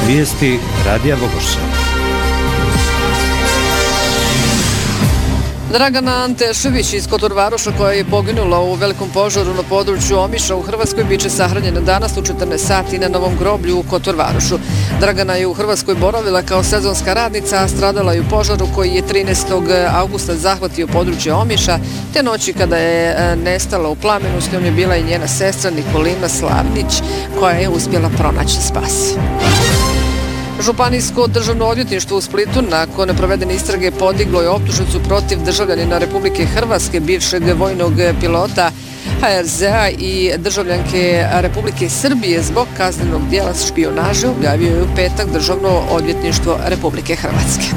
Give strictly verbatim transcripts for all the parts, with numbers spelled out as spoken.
Vijesti Radija Vogošća. Dragana Antešević iz Kotorvaroša, koja je poginula u velikom požaru na području Omiša u Hrvatskoj, biće sahranjena danas u četrnaest sati na Novom groblju u Kotorvarošu. Dragana je u Hrvatskoj boravila kao sezonska radnica, a stradala je u požaru koji je trinaestog avgusta zahvatio područje Omiša, te noći kada je nestala u plamenu. S njom je bila i njena sestra Nikolina Slavnić, koja je uspjela pronaći spas. Županijsko državno odvjetništvo u Splitu nakon provedene istrage podiglo je optužnicu protiv državljanina Republike Hrvatske, bivšeg vojnog pilota H R Z-a i državljanke Republike Srbije zbog kaznenog djela špijunaže, objavio je u petak Državno odvjetništvo Republike Hrvatske.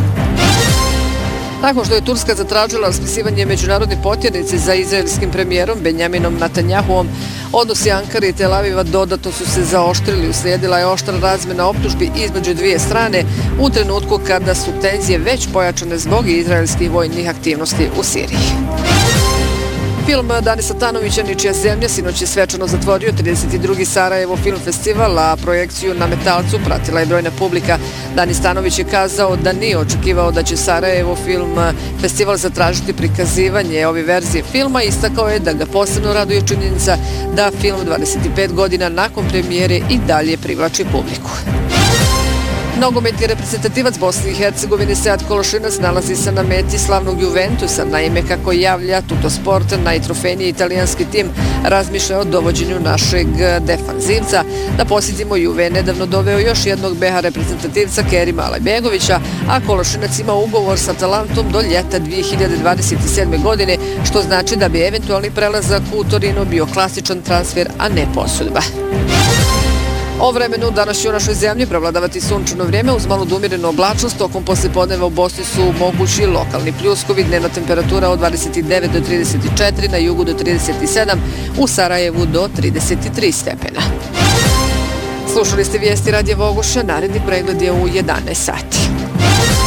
Nakon što je Turska zatražila raspisivanje međunarodne potjernice za izraelskim premijerom Benjaminom Netanjahuom, odnosi Ankare i Tel Aviva dodatno su se zaoštrili. Uslijedila je oštra razmjena optužbi između dvije strane u trenutku kada su tenzije već pojačane zbog izraelskih vojnih aktivnosti u Siriji. Film Danisa Tanovića Ničija zemlja sinoć je svečano zatvorio trideset drugi Sarajevo film festival, a projekciju na Metalcu pratila je brojna publika. Danis Tanović je kazao da nije očekivao da će Sarajevo film festival zatražiti prikazivanje ove verzije filma. Istakao je da ga posebno raduje činjenica da film dvadeset pet godina nakon premijere i dalje privlači publiku. Nogometni reprezentativac Bosne i Hercegovine Sead Kološinac nalazi se na meti slavnog Juventusa. Naime, kako javlja Tuttosport, najtrofejniji italijanski tim razmišlja o dovođenju našeg defanzivca. Da posjetimo, Juve je nedavno doveo još jednog B H reprezentativca Kerima Alajbegovića, a Kološinac ima ugovor sa Atalantom do ljeta dvije hiljade dvadeset sedme. godine, što znači da bi eventualni prelazak u Torino bio klasičan transfer, a ne posudba. O vremenu danas će u našoj zemlji prevladavati sunčano vrijeme uz malu umirenu oblačnost. Tokom poslijepodneva u Bosni su mogući lokalni pljuskovi, dnevna temperatura od dvadeset devet do trideset četiri, na jugu do trideset sedam, u Sarajevu do trideset tri stepena. Slušali ste vijesti Radija Vogošća, naredni pregled je u jedanaest sati.